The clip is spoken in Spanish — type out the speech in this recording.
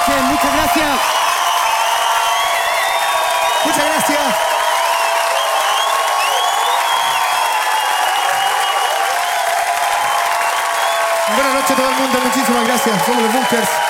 noches, muchas gracias. Muchas gracias. Buenas noches a todo el mundo, muchísimas gracias. Somos los Bunkers.